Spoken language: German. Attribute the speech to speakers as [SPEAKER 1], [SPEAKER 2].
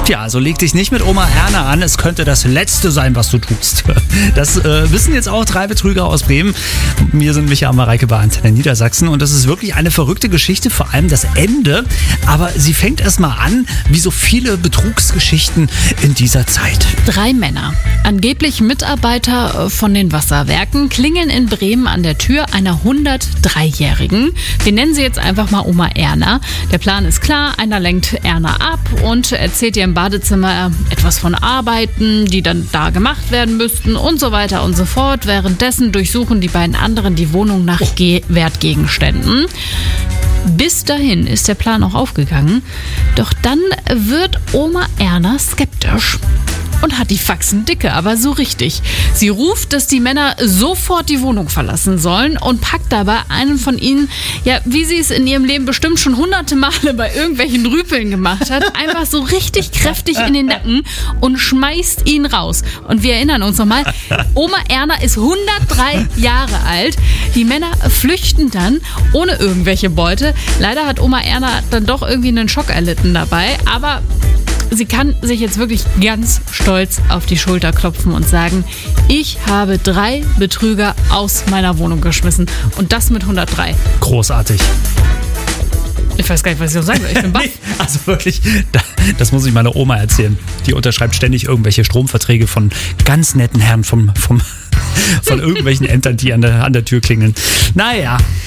[SPEAKER 1] Tja, also leg dich nicht mit Oma Erna an, es könnte das Letzte sein, was du tust. Das wissen jetzt auch 3 Betrüger aus Bremen. Wir sind Micha und Mareike bei Antenne Niedersachsen und das ist wirklich eine verrückte Geschichte, vor allem das Ende. Aber sie fängt erstmal an, wie so viele Betrugsgeschichten in dieser Zeit.
[SPEAKER 2] 3 Männer, angeblich Mitarbeiter von den Wasserwerken, klingeln in Bremen an der Tür einer 103-Jährigen. Wir nennen sie jetzt einfach mal Oma Erna. Der Plan ist klar, einer lenkt Erna ab und erzählt ihr im Badezimmer etwas von Arbeiten, die dann da gemacht werden müssten und so weiter und so fort. Währenddessen durchsuchen die beiden anderen die Wohnung nach Wertgegenständen. Bis dahin ist der Plan auch aufgegangen. Doch dann wird Oma Erna skeptisch. Und hat die Faxen dicke, aber so richtig. Sie ruft, dass die Männer sofort die Wohnung verlassen sollen und packt dabei einen von ihnen, ja, wie sie es in ihrem Leben bestimmt schon hunderte Male bei irgendwelchen Rüpeln gemacht hat, einfach so richtig kräftig in den Nacken und schmeißt ihn raus. Und wir erinnern uns nochmal, Oma Erna ist 103 Jahre alt. Die Männer flüchten dann ohne irgendwelche Beute. Leider hat Oma Erna dann doch irgendwie einen Schock erlitten dabei, aber sie kann sich jetzt wirklich ganz stolz auf die Schulter klopfen und sagen, ich habe 3 Betrüger aus meiner Wohnung geschmissen und das mit 103.
[SPEAKER 1] Großartig.
[SPEAKER 2] Ich weiß gar nicht, was ich noch sagen soll. Ich bin baff.
[SPEAKER 1] Nee, also wirklich, das muss ich meiner Oma erzählen. Die unterschreibt ständig irgendwelche Stromverträge von ganz netten Herren von irgendwelchen Ämtern, die an der Tür klingeln. Naja.